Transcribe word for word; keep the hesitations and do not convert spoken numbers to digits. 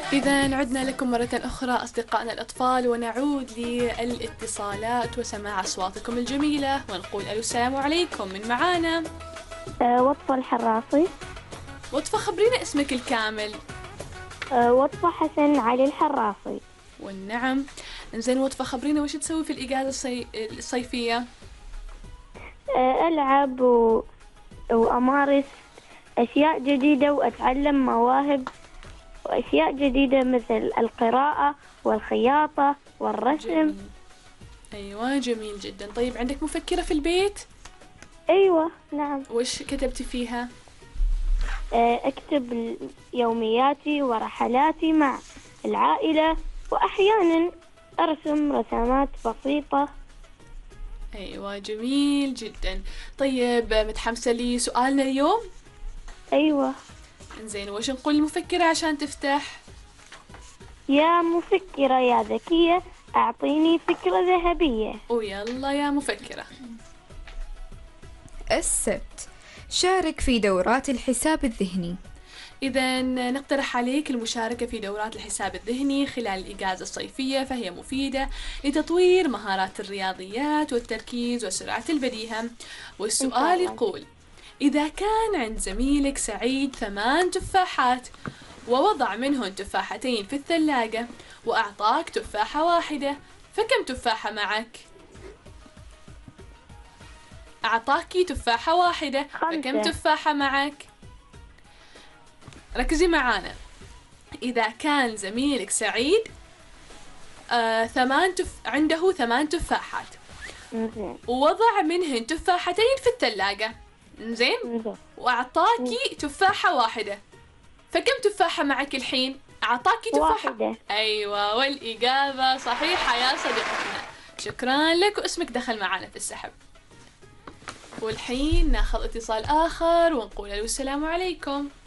إذا عدنا لكم مرة أخرى أصدقائنا الأطفال، ونعود للاتصالات وسماع أصواتكم الجميلة، ونقول ألو السلام عليكم. من معانا؟ أه وطفة الحرافي. وطفة، خبرينا اسمك الكامل. أه وطفة حسن علي الحرافي. والنعم. إنزين وطفة، خبرينا وش تسوي في الإجازة الصي... الصيفية؟ أه ألعب و... وأمارس أشياء جديدة وأتعلم مواهب وأشياء جديدة مثل القراءة والخياطة والرسم. جميل. أيوة جميل جدا. طيب عندك مفكرة في البيت؟ أيوة نعم. وش كتبتي فيها؟ أه أكتب يومياتي ورحلاتي مع العائلة، وأحيانا أرسم رسمات بسيطة. أيوة جميل جدا. طيب متحمسة لي سؤالنا اليوم؟ أيوة. إنزين وش نقول المفكرة عشان تفتح؟ يا مفكرة يا ذكية أعطيني فكرة ذهبية. ويلا يا مفكرة. السبت، شارك في دورات الحساب الذهني. إذا نقترح عليك المشاركة في دورات الحساب الذهني خلال الإجازة الصيفية، فهي مفيدة لتطوير مهارات الرياضيات والتركيز وسرعة البديهة. والسؤال يقول: إذا كان عند زميلك سعيد ثمان تفاحات ووضع منهن تفاحتين في الثلاجة وأعطاك تفاحة واحدة، فكم تفاحة معك؟ أعطاكي تفاحة واحدة، فكم تفاحة معك؟ ركزي معانا. إذا كان زميلك سعيد آه ثمان تف... عنده ثمان تفاحات ووضع منهن تفاحتين في الثلاجة، زين، وأعطاكي تفاحة واحدة، فكم تفاحة معك الحين؟ أعطاكي تفاحة واحدة. أيوة، والإجابة صحيحة يا صديقتنا. شكرا لك، واسمك دخل معنا في السحب. والحين ناخذ اتصال آخر ونقول له السلام عليكم.